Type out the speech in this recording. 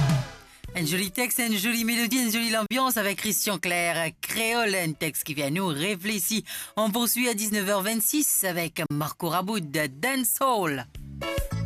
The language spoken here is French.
Un joli texte, une jolie mélodie, une jolie ambiance avec Christian Clair, Créole, un texte qui vient nous réfléchir. On poursuit à 19h26 avec Marco Raboud, Dancehall.